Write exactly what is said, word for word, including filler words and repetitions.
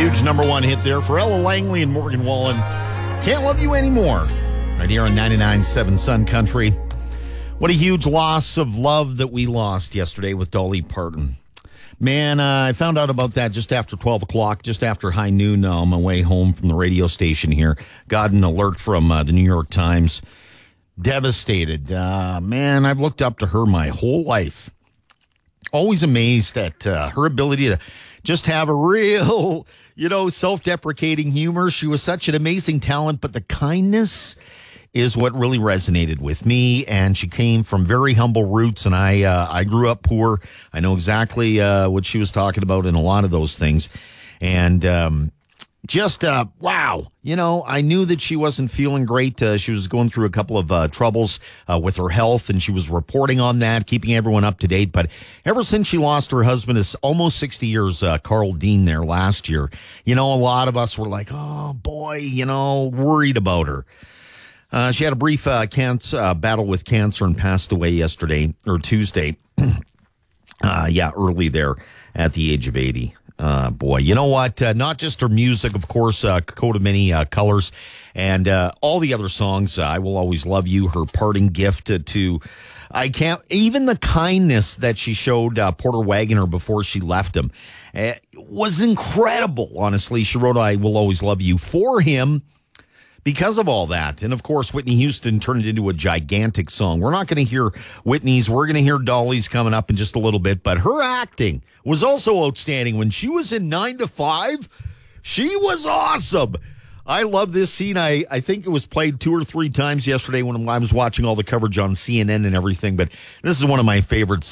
Huge number one hit there for Ella Langley and Morgan Wallen. Can't Love You Anymore. Right here on ninety-nine point seven Sun Country. What a huge loss of love that we lost yesterday with Dolly Parton. Man, uh, I found out about that just after twelve o'clock, just after high noon uh, on my way home from the radio station here. Got an alert from uh, the New York Times. Devastated. Uh, man, I've looked up to her my whole life. Always amazed at uh, her ability to just have a real, you know, self-deprecating humor. She was such an amazing talent, but the kindness is what really resonated with me. And she came from very humble roots, and I uh, I grew up poor. I know exactly uh, what she was talking about in a lot of those things. And um, just, uh, wow, you know, I knew that she wasn't feeling great. Uh, she was going through a couple of uh, troubles uh, with her health, and she was reporting on that, keeping everyone up to date. But ever since she lost her husband, it's almost sixty years, uh, Carl Dean there last year, you know, a lot of us were like, oh, boy, you know, worried about her. Uh, she had a brief uh, cancer, uh, battle with cancer and passed away yesterday, or Tuesday. uh, yeah, early there at the age of eighty. Uh, boy, you know what? Uh, not just her music, of course, uh, Coat of Many uh, Colors, and uh, all the other songs. Uh, I Will Always Love You, her parting gift to, to I can't, even the kindness that she showed uh, Porter Wagoner before she left him uh, was incredible, honestly. She wrote I Will Always Love You for him because of all that. And, of course, Whitney Houston turned it into a gigantic song. We're not going to hear Whitney's. We're going to hear Dolly's coming up in just a little bit. But her acting was also outstanding. When she was in nine to five, she was awesome. I love this scene. I, I think it was played two or three times yesterday when I was watching all the coverage on C N N and everything. But this is one of my favorites.